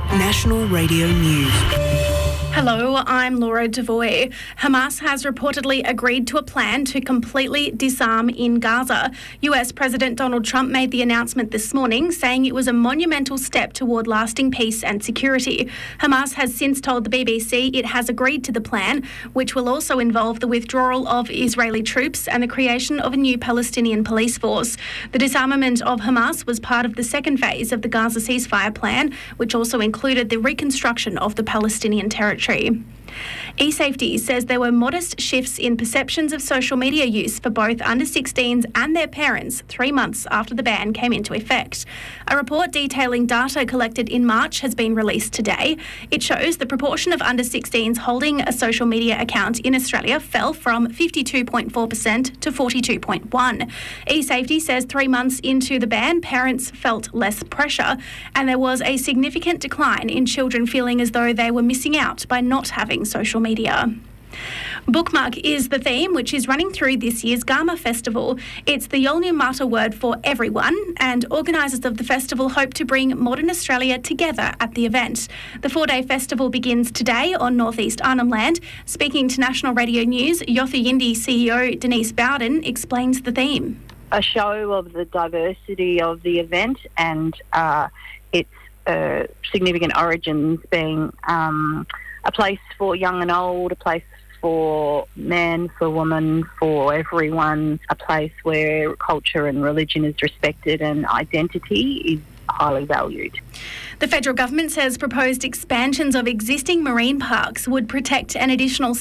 National Radio News. Hello, I'm Laura Devoy. Hamas has reportedly agreed to a plan to completely disarm in Gaza. US President Donald Trump made the announcement this morning, saying it was a monumental step toward lasting peace and security. Hamas has since told the BBC it has agreed to the plan, which will also involve the withdrawal of Israeli troops and the creation of a new Palestinian police force. The disarmament of Hamas was part of the second phase of the Gaza ceasefire plan, which also included the reconstruction of the Palestinian territory. eSafety says there were modest shifts in perceptions of social media use for both under-16s and their parents 3 months after the ban came into effect. A report detailing data collected in March has been released today. It shows the proportion of under-16s holding a social media account in Australia fell from 52.4% to 42.1%. eSafety says 3 months into the ban, parents felt less pressure, and there was a significant decline in children feeling as though they were missing out by not having social media. Bookmark is the theme which is running through this year's Garma Festival. It's the Yolngu word for everyone, and organisers of the festival hope to bring modern Australia together at the event. The 4-day festival begins today on North East Arnhem Land. Speaking to National Radio News, Yothu Yindi CEO Denise Bowden explains the theme. A show of the diversity of the event and its significant origins being a place for young and old, a place for man, for woman, for everyone, a place where culture and religion is respected and identity is highly valued. The federal government says proposed expansions of existing marine parks would protect an additional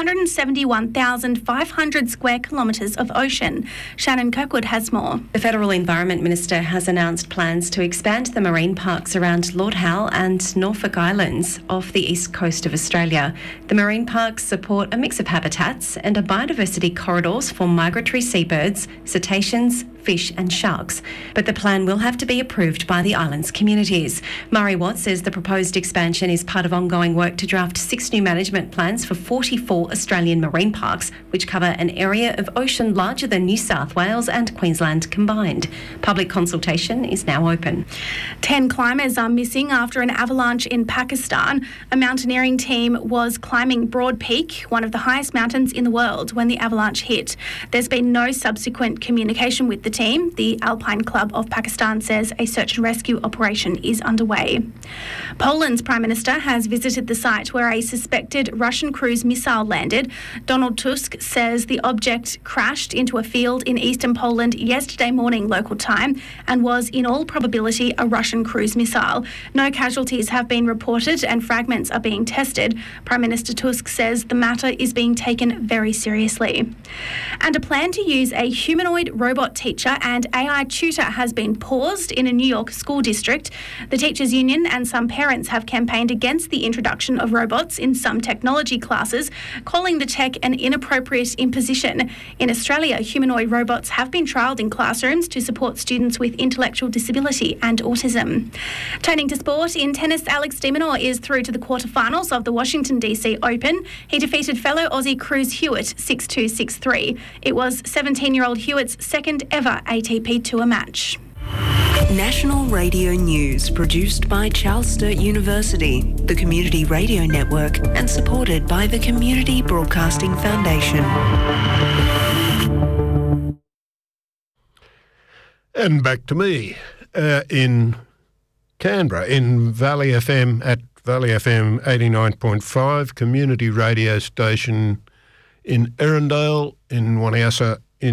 671,500 square kilometres of ocean. Shannon Kirkwood has more. The Federal Environment Minister has announced plans to expand the marine parks around Lord Howe and Norfolk Islands off the east coast of Australia. The marine parks support a mix of habitats and are biodiversity corridors for migratory seabirds, cetaceans, fish and sharks. But the plan will have to be approved by the island's communities. Murray Watt says the proposed expansion is part of ongoing work to draft 6 new management plans for 44 Australian marine parks, which cover an area of ocean larger than New South Wales and Queensland combined. Public consultation is now open. 10 climbers are missing after an avalanche in Pakistan. A mountaineering team was climbing Broad Peak, one of the highest mountains in the world, when the avalanche hit. There's been no subsequent communication with the team. The Alpine Club of Pakistan says a search and rescue operation is underway. Poland's Prime Minister has visited the site where a suspected Russian cruise missile landed. Donald Tusk says the object crashed into a field in eastern Poland yesterday morning local time and was in all probability a Russian cruise missile. No casualties have been reported and fragments are being tested. Prime Minister Tusk says the matter is being taken very seriously. And a plan to use a humanoid robot teacher and AI tutor has been paused in a New York school district. The Teachers Union and some parents have campaigned against the introduction of robots in some technology classes, calling the tech an inappropriate imposition. In Australia, humanoid robots have been trialled in classrooms to support students with intellectual disability and autism. Turning to sport, in tennis, Alex de Minaur is through to the quarterfinals of the Washington DC Open. He defeated fellow Aussie Cruz Hewitt 6-2, 6-3. It was 17-year-old Hewitt's second ever ATP Tour match. National Radio News, produced by Charles Sturt University, the Community Radio Network, and supported by the Community Broadcasting Foundation. And back to me in Canberra, in Valley FM, at Valley FM 89.5, community radio station in Erindale, in Wanniassa